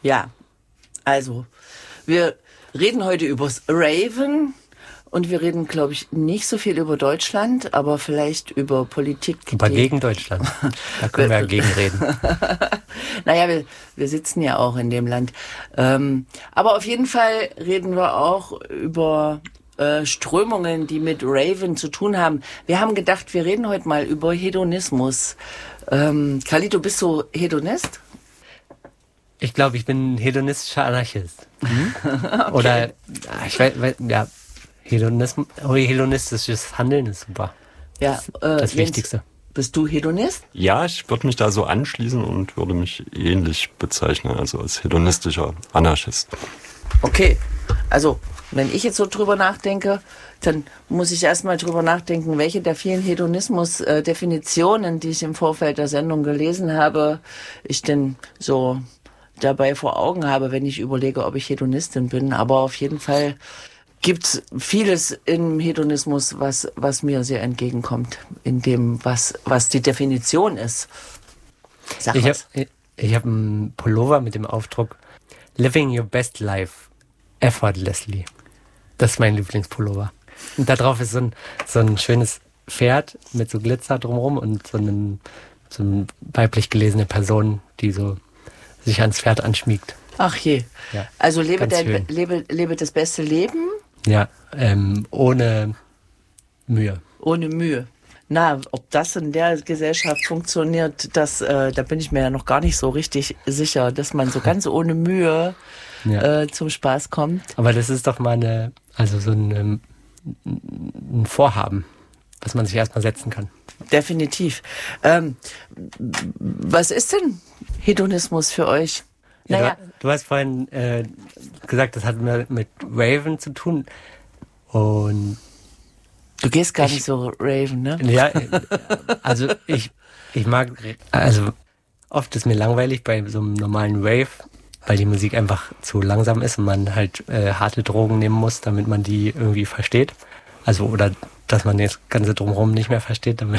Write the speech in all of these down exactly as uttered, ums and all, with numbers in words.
Ja, also wir reden heute übers Raven und wir reden, glaube ich, nicht so viel über Deutschland, aber vielleicht über Politik. Aber gegen Deutschland, da können wir ja gegen reden. Naja, wir, wir sitzen ja auch in dem Land. Ähm, aber auf jeden Fall reden wir auch über äh, Strömungen, die mit Raven zu tun haben. Wir haben gedacht, wir reden heute mal über Hedonismus. Ähm, Carlito, bist du Hedonist? Ich glaube, ich bin ein hedonistischer Anarchist. Mhm. Okay. Oder, ich weiß, ja, Hedonism, hedonistisches Handeln ist super. Ja, das, äh, das Jens, Wichtigste. Bist du Hedonist? Ja, ich würde mich da so anschließen und würde mich ähnlich bezeichnen, also als hedonistischer Anarchist. Okay, also wenn ich jetzt so drüber nachdenke, dann muss ich erstmal drüber nachdenken, welche der vielen Hedonismus-Definitionen, die ich im Vorfeld der Sendung gelesen habe, ich denn so dabei vor Augen habe, wenn ich überlege, ob ich Hedonistin bin. Aber auf jeden Fall gibt's vieles im Hedonismus, was, was mir sehr entgegenkommt, in dem, was, was die Definition ist. Sag ich was. habe ich hab einen Pullover mit dem Aufdruck Living your best life effortlessly. Das ist mein Lieblingspullover. Und da drauf ist so ein, so ein schönes Pferd mit so Glitzer drumherum und so, einem, so eine weiblich gelesene Person, die so sich ans Pferd anschmiegt. Ach je. Ja, also lebe, dein, schön. lebe, lebe das beste Leben. Ja, ähm, ohne Mühe. Ohne Mühe. Na, ob das in der Gesellschaft funktioniert, das, äh, da bin ich mir ja noch gar nicht so richtig sicher, dass man so ganz ohne Mühe ja. äh, zum Spaß kommt. Aber das ist doch mal eine, also so ein, ein Vorhaben, was man sich erstmal setzen kann. Definitiv. Ähm, was ist denn Hedonismus für euch? Ja, naja. du, du hast vorhin äh, gesagt, das hat mit Raven zu tun. Und du gehst gar ich, nicht so Raven, ne? Ja, also ich, ich mag, also oft ist mir langweilig bei so einem normalen Rave, weil die Musik einfach zu langsam ist und man halt äh, harte Drogen nehmen muss, damit man die irgendwie versteht. Also, oder dass man das Ganze drumherum nicht mehr versteht, damit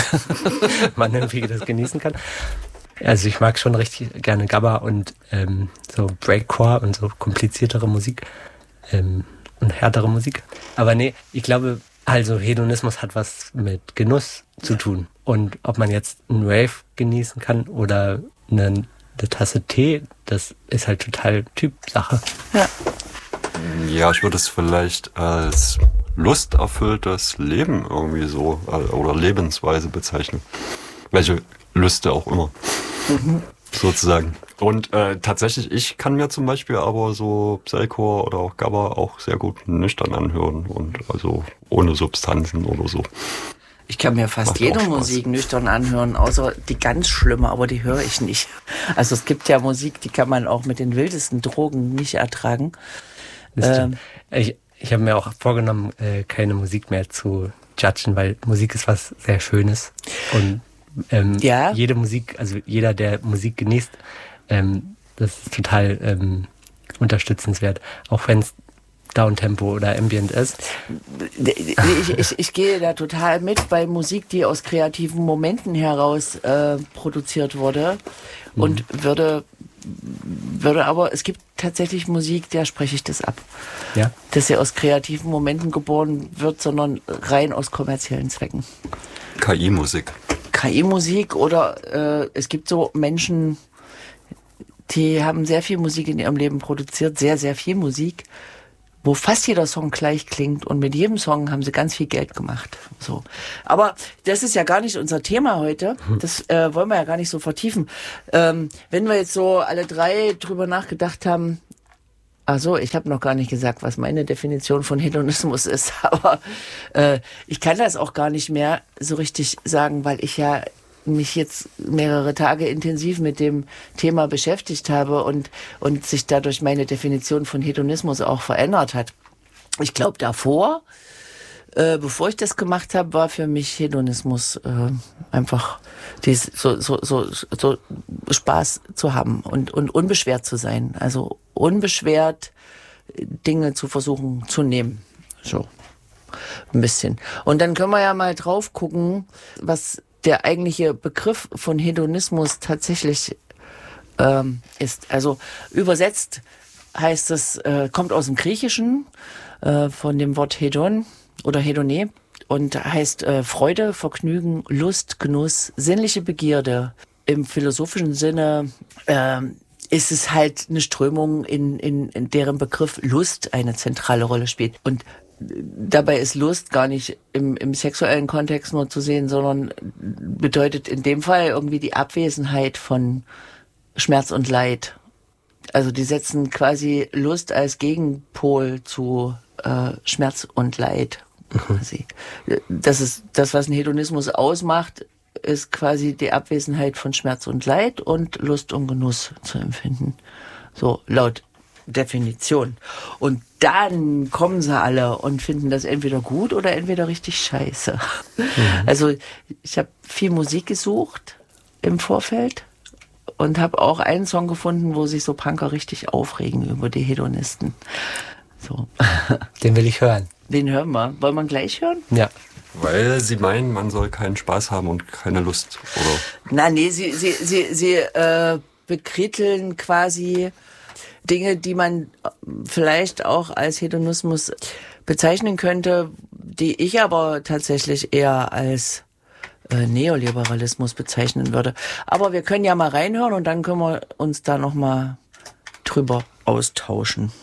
man irgendwie das genießen kann. Also ich mag schon richtig gerne Gabba und ähm, so Breakcore und so kompliziertere Musik ähm, und härtere Musik. Aber nee, ich glaube, also Hedonismus hat was mit Genuss zu tun. Und ob man jetzt einen Rave genießen kann oder eine, eine Tasse Tee, das ist halt total Typsache. Ja. Ja, ich würde es vielleicht als lusterfülltes Leben irgendwie so oder Lebensweise bezeichnen. Welche Lüste auch immer. Mhm. Sozusagen. Und äh, tatsächlich, ich kann mir zum Beispiel aber so Psycore oder auch Gabba auch sehr gut nüchtern anhören und also ohne Substanzen oder so. Ich kann mir fast jede Musik nüchtern anhören, außer die ganz schlimme, aber die höre ich nicht. Also es gibt ja Musik, die kann man auch mit den wildesten Drogen nicht ertragen. Ähm, ich ich habe mir auch vorgenommen, äh, keine Musik mehr zu judgen, weil Musik ist was sehr Schönes und Ähm, ja. Jede Musik, also jeder, der Musik genießt, ähm, das ist total ähm, unterstützenswert. Auch wenn es Downtempo oder Ambient ist. Ich, ich, ich gehe da total mit bei Musik, die aus kreativen Momenten heraus äh, produziert wurde. Und mhm. würde, würde aber, es gibt tatsächlich Musik, der spreche ich das ab. Ja. Dass sie aus kreativen Momenten geboren wird, sondern rein aus kommerziellen Zwecken. K I-Musik. K I-Musik oder äh, es gibt so Menschen, die haben sehr viel Musik in ihrem Leben produziert, sehr, sehr viel Musik, wo fast jeder Song gleich klingt und mit jedem Song haben sie ganz viel Geld gemacht. So. Aber das ist ja gar nicht unser Thema heute, das äh, wollen wir ja gar nicht so vertiefen. Ähm, wenn wir jetzt so alle drei drüber nachgedacht haben, ach so, ich habe noch gar nicht gesagt, was meine Definition von Hedonismus ist, aber äh, ich kann das auch gar nicht mehr so richtig sagen, weil ich ja mich jetzt mehrere Tage intensiv mit dem Thema beschäftigt habe und und sich dadurch meine Definition von Hedonismus auch verändert hat. Ich glaube, davor, äh, bevor ich das gemacht habe, war für mich Hedonismus äh, einfach dies, so, so, so, so Spaß zu haben und, und unbeschwert zu sein. Also unbeschwert Dinge zu versuchen zu nehmen. So ein bisschen. Und dann können wir ja mal drauf gucken, was der eigentliche Begriff von Hedonismus tatsächlich ähm, ist. Also übersetzt heißt es, äh, kommt aus dem Griechischen, äh, von dem Wort Hedon oder Hedone und heißt äh, Freude, Vergnügen, Lust, Genuss, sinnliche Begierde. Im philosophischen Sinne äh, ist es halt eine Strömung, in, in, in deren Begriff Lust eine zentrale Rolle spielt. Und dabei ist Lust gar nicht im, im sexuellen Kontext nur zu sehen, sondern bedeutet in dem Fall irgendwie die Abwesenheit von Schmerz und Leid. Also die setzen quasi Lust als Gegenpol zu äh, Schmerz und Leid. Quasi. Das ist das, was ein Hedonismus ausmacht, ist quasi die Abwesenheit von Schmerz und Leid und Lust und Genuss zu empfinden. So laut Definition. Und dann kommen sie alle und finden das entweder gut oder entweder richtig scheiße. Mhm. Also ich habe viel Musik gesucht im Vorfeld und habe auch einen Song gefunden, wo sich so Punker richtig aufregen über die Hedonisten. So. Den will ich hören. Den hören wir. Wollen wir gleich hören? Ja. Weil sie meinen, man soll keinen Spaß haben und keine Lust, oder? Na, nee, sie, sie, sie, sie äh, bekritteln quasi Dinge, die man vielleicht auch als Hedonismus bezeichnen könnte, die ich aber tatsächlich eher als äh, Neoliberalismus bezeichnen würde. Aber wir können ja mal reinhören und dann können wir uns da nochmal drüber austauschen.